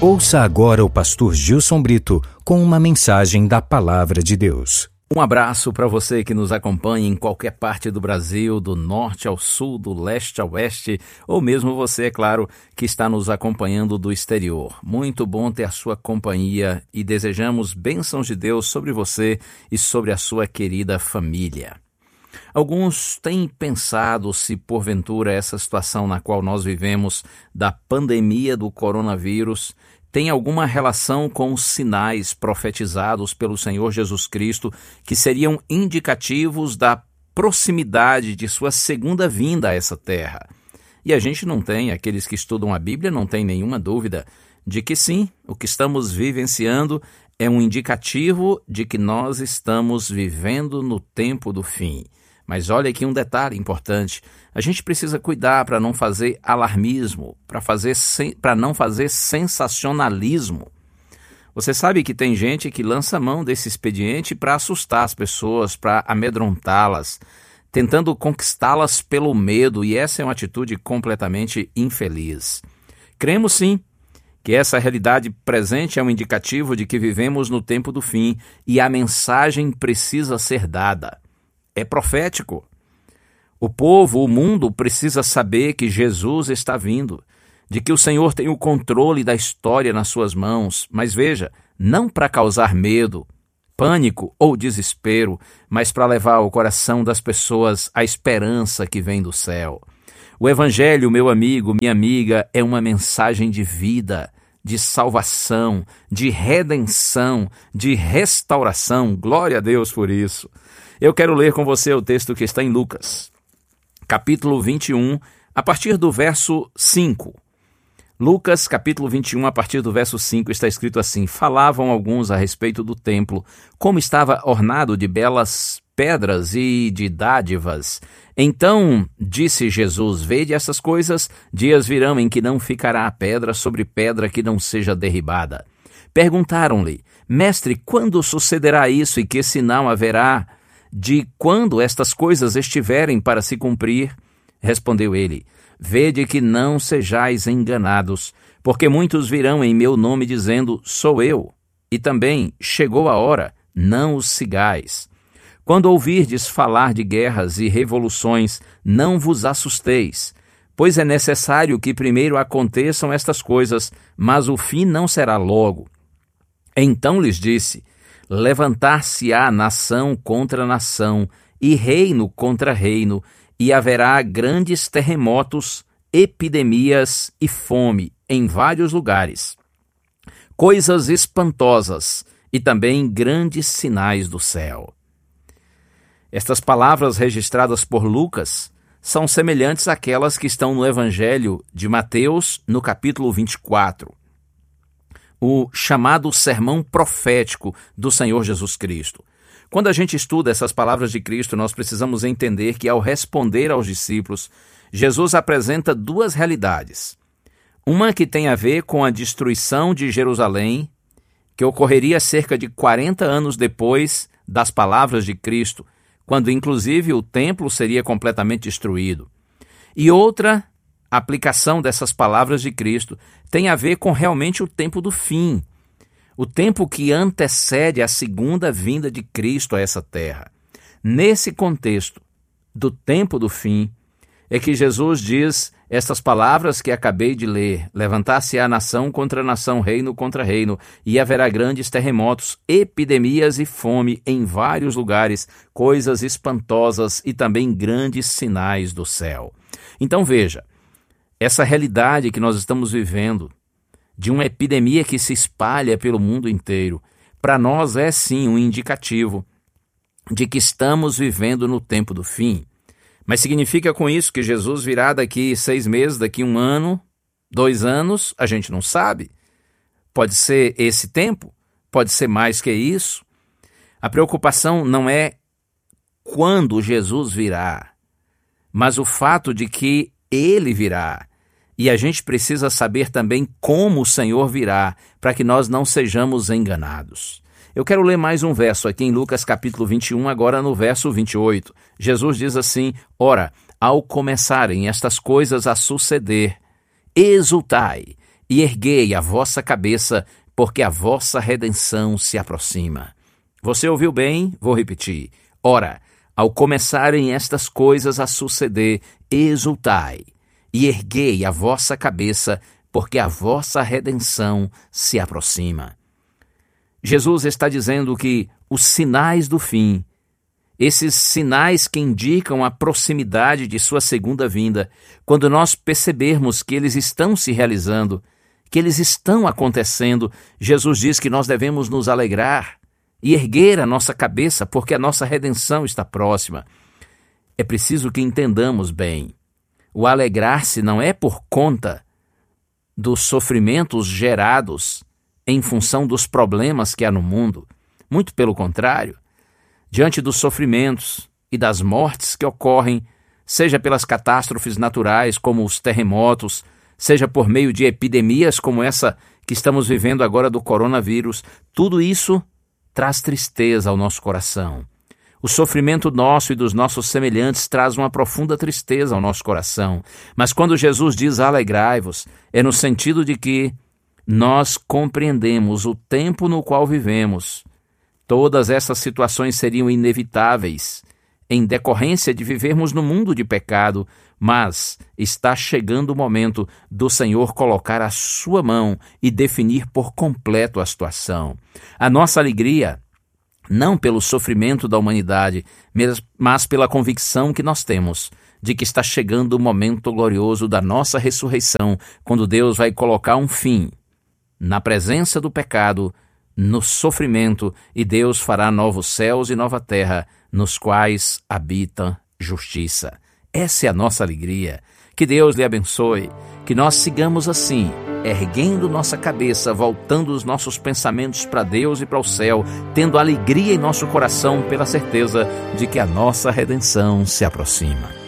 Ouça agora o pastor Gilson Brito com uma mensagem da Palavra de Deus. Um abraço para você que nos acompanha em qualquer parte do Brasil, do norte ao sul, do leste ao oeste, ou mesmo você, é claro, que está nos acompanhando do exterior. Muito bom ter a sua companhia e desejamos bênçãos de Deus sobre você e sobre a sua querida família. Alguns têm pensado se, porventura, essa situação na qual nós vivemos, da pandemia do coronavírus, tem alguma relação com os sinais profetizados pelo Senhor Jesus Cristo que seriam indicativos da proximidade de sua segunda vinda a essa terra. E a gente não tem, aqueles que estudam a Bíblia não tem nenhuma dúvida de que sim, o que estamos vivenciando é um indicativo de que nós estamos vivendo no tempo do fim. Mas olha aqui um detalhe importante, a gente precisa cuidar para não fazer alarmismo, para não fazer sensacionalismo. Você sabe que tem gente que lança mão desse expediente para assustar as pessoas, para amedrontá-las, tentando conquistá-las pelo medo, e essa é uma atitude completamente infeliz. Cremos sim que essa realidade presente é um indicativo de que vivemos no tempo do fim e a mensagem precisa ser dada. É profético. O povo, o mundo precisa saber que Jesus está vindo, de que o Senhor tem o controle da história nas suas mãos, mas veja, não para causar medo, pânico ou desespero, mas para levar ao coração das pessoas a esperança que vem do céu. O Evangelho, meu amigo, minha amiga, é uma mensagem de vida, de salvação, de redenção, de restauração. Glória a Deus por isso. Eu quero ler com você o texto que está em Lucas, capítulo 21, a partir do verso 5. Lucas, capítulo 21, a partir do verso 5, está escrito assim: Falavam alguns a respeito do templo, como estava ornado de belas pedras e de dádivas. Então disse Jesus: Vede essas coisas, dias virão em que não ficará pedra sobre pedra que não seja derribada. Perguntaram-lhe: Mestre, quando sucederá isso e que sinal haverá de quando estas coisas estiverem para se cumprir? Respondeu ele: Vede que não sejais enganados, porque muitos virão em meu nome dizendo: Sou eu. E também: Chegou a hora, não os sigais. Quando ouvirdes falar de guerras e revoluções, não vos assusteis, pois é necessário que primeiro aconteçam estas coisas, mas o fim não será logo. Então lhes disse: Levantar-se-á nação contra nação, e reino contra reino, e haverá grandes terremotos, epidemias e fome em vários lugares. Coisas espantosas e também grandes sinais do céu. Estas palavras registradas por Lucas são semelhantes àquelas que estão no Evangelho de Mateus, no capítulo 24. O chamado sermão profético do Senhor Jesus Cristo. Quando a gente estuda essas palavras de Cristo, nós precisamos entender que, ao responder aos discípulos, Jesus apresenta duas realidades. Uma que tem a ver com a destruição de Jerusalém, que ocorreria cerca de 40 anos depois das palavras de Cristo, quando inclusive o templo seria completamente destruído. E outra aplicação dessas palavras de Cristo tem a ver com realmente o tempo do fim, o tempo que antecede a segunda vinda de Cristo a essa terra. Nesse contexto do tempo do fim, é que Jesus diz estas palavras que acabei de ler: Levantar-se-á nação contra nação, reino contra reino, e haverá grandes terremotos, epidemias e fome em vários lugares, coisas espantosas e também grandes sinais do céu. Então veja, essa realidade que nós estamos vivendo, de uma epidemia que se espalha pelo mundo inteiro, para nós é sim um indicativo de que estamos vivendo no tempo do fim. Mas significa com isso que Jesus virá daqui 6 meses, daqui 1 ano, 2 anos? A gente não sabe. Pode ser esse tempo, pode ser mais que isso. A preocupação não é quando Jesus virá, mas o fato de que Ele virá. E a gente precisa saber também como o Senhor virá, para que nós não sejamos enganados. Eu quero ler mais um verso aqui em Lucas capítulo 21, agora no verso 28. Jesus diz assim: Ora, ao começarem estas coisas a suceder, exultai e erguei a vossa cabeça, porque a vossa redenção se aproxima. Você ouviu bem? Vou repetir. Ora, ao começarem estas coisas a suceder, exultai, e erguei a vossa cabeça, porque a vossa redenção se aproxima. Jesus está dizendo que os sinais do fim, esses sinais que indicam a proximidade de sua segunda vinda, quando nós percebermos que eles estão se realizando, que eles estão acontecendo, Jesus diz que nós devemos nos alegrar e erguer a nossa cabeça, porque a nossa redenção está próxima. É preciso que entendamos bem. O alegrar-se não é por conta dos sofrimentos gerados em função dos problemas que há no mundo. Muito pelo contrário. Diante dos sofrimentos e das mortes que ocorrem, seja pelas catástrofes naturais, como os terremotos, seja por meio de epidemias como essa que estamos vivendo agora do coronavírus, tudo isso traz tristeza ao nosso coração. O sofrimento nosso e dos nossos semelhantes traz uma profunda tristeza ao nosso coração. Mas quando Jesus diz alegrai-vos, é no sentido de que nós compreendemos o tempo no qual vivemos. Todas essas situações seriam inevitáveis em decorrência de vivermos no mundo de pecado, mas está chegando o momento do Senhor colocar a sua mão e definir por completo a situação. A nossa alegria, não pelo sofrimento da humanidade, mas pela convicção que nós temos de que está chegando o momento glorioso da nossa ressurreição, quando Deus vai colocar um fim na presença do pecado, no sofrimento, e Deus fará novos céus e nova terra, nos quais habita justiça. Essa é a nossa alegria. Que Deus lhe abençoe, que nós sigamos assim, erguendo nossa cabeça, voltando os nossos pensamentos para Deus e para o céu, tendo alegria em nosso coração pela certeza de que a nossa redenção se aproxima.